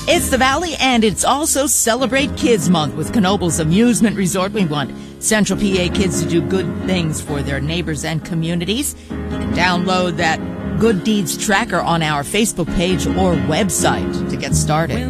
It's the Valley, and it's also Celebrate Kids Month with Knoebels Amusement Resort. We want Central PA kids to do good things for their neighbors and communities. You can download that Good Deeds Tracker on our Facebook page or website to get started.